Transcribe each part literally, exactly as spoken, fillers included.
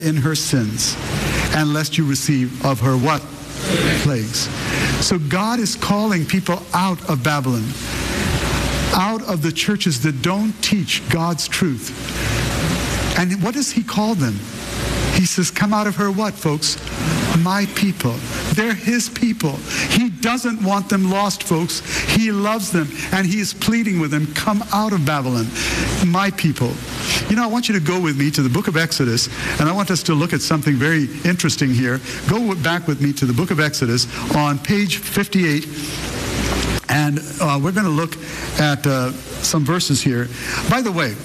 in her sins, and lest you receive of her what? Plagues. So God is calling people out of Babylon, out of the churches that don't teach God's truth. And what does he call them? He says, come out of her what, folks? My people. They're his people. He doesn't want them lost, folks. He loves them, and he is pleading with them, come out of Babylon, my people. You know, I want you to go with me to the book of Exodus, and I want us to look at something very interesting here. Go back with me to the book of Exodus on page fifty-eight, and uh, we're going to look at uh, some verses here. By the way,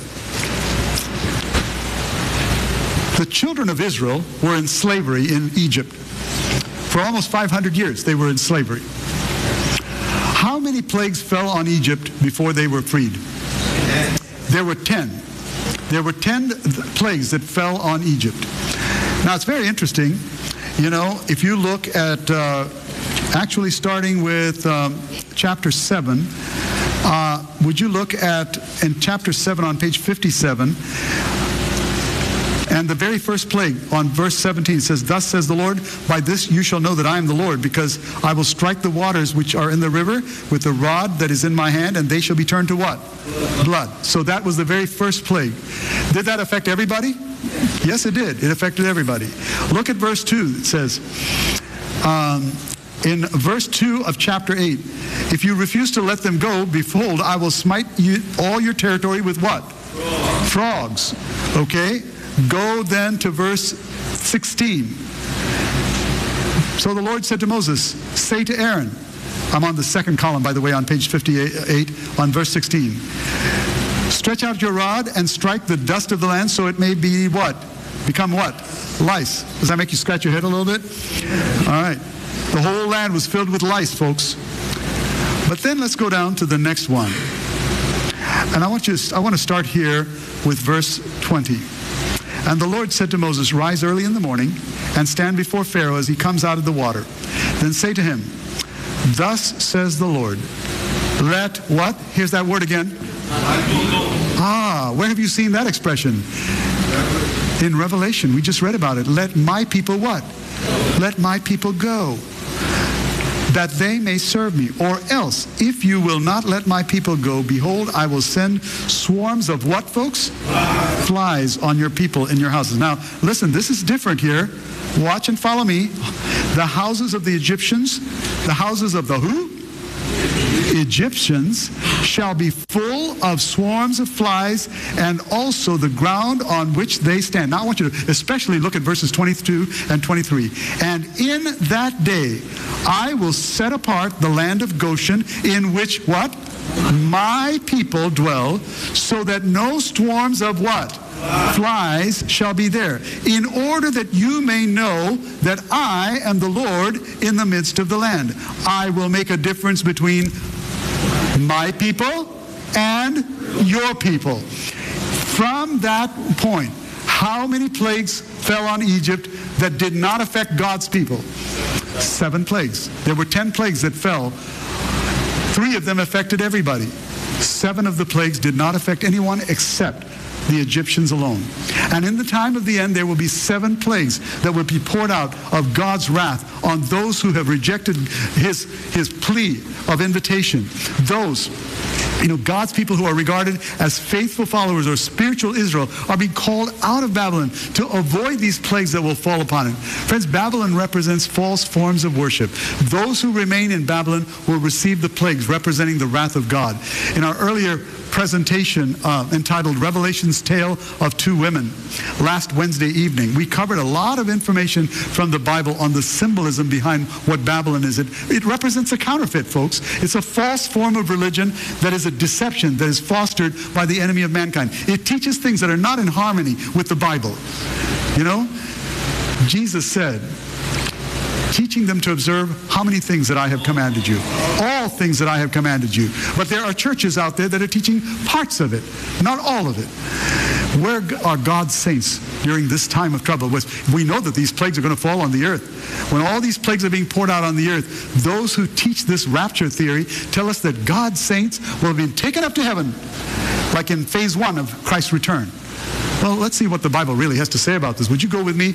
the children of Israel were in slavery in Egypt. For almost five hundred years, they were in slavery. How many plagues fell on Egypt before they were freed? There were ten. There were ten plagues that fell on Egypt. Now, it's very interesting. You know, if you look at, uh, actually starting with um, chapter seven, uh, would you look at, in chapter seven on page fifty-seven, and the very first plague on verse seventeen says, thus says the Lord, by this you shall know that I am the Lord, because I will strike the waters which are in the river with the rod that is in my hand, and they shall be turned to what? Blood. So that was the very first plague. Did that affect everybody? Yes, it did. It affected everybody. Look at verse two. It says, um, in verse two of chapter eight, if you refuse to let them go, behold, I will smite you, all your territory with what? Frogs. Okay? Go then to verse sixteen. So the Lord said to Moses, say to Aaron, I'm on the second column, by the way, on page fifty-eight, on verse sixteen. Stretch out your rod and strike the dust of the land so it may be what? Become what? Lice. Does that make you scratch your head a little bit? All right. The whole land was filled with lice, folks. But then let's go down to the next one. And I want you to, I want to start here with verse twenty. And the Lord said to Moses, rise early in the morning and stand before Pharaoh as he comes out of the water. Then say to him, thus says the Lord, let what? Here's that word again. Ah, where have you seen that expression? In Revelation. We just read about it. Let my people what? Let my people go, that they may serve me. Or else, if you will not let my people go, behold, I will send swarms of what, folks? Flies. Flies on your people in your houses. Now, listen, this is different here. Watch and follow me. The houses of the Egyptians, the houses of the who? Egyptians shall be full of swarms of flies, and also the ground on which they stand. Now I want you to especially look at verses twenty-two and twenty-three. And in that day I will set apart the land of Goshen, in which what? My people dwell, so that no swarms of what? Flies shall be there, in order that you may know that I am the Lord in the midst of the land. I will make a difference between my people and your people. From that point, how many plagues fell on Egypt that did not affect God's people? Seven plagues. There were ten plagues that fell. Three of them affected everybody. Seven of the plagues did not affect anyone except the Egyptians alone. And in the time of the end, there will be seven plagues that will be poured out of God's wrath on those who have rejected his, his plea of invitation. Those, you know, God's people who are regarded as faithful followers or spiritual Israel are being called out of Babylon to avoid these plagues that will fall upon it. Friends, Babylon represents false forms of worship. Those who remain in Babylon will receive the plagues representing the wrath of God. In our earlier presentation uh, entitled Revelation's Tale of Two Women last Wednesday evening, we covered a lot of information from the Bible on the symbolism behind what Babylon is. It, it represents a counterfeit, folks. It's a false form of religion that is a deception that is fostered by the enemy of mankind. It teaches things that are not in harmony with the Bible. You know, Jesus said, teaching them to observe how many things that I have commanded you. All things that I have commanded you. But there are churches out there that are teaching parts of it, not all of it. Where are God's saints during this time of trouble? We know that these plagues are going to fall on the earth. When all these plagues are being poured out on the earth, those who teach this rapture theory tell us that God's saints will have been taken up to heaven, like in phase one of Christ's return. Well, let's see what the Bible really has to say about this. Would you go with me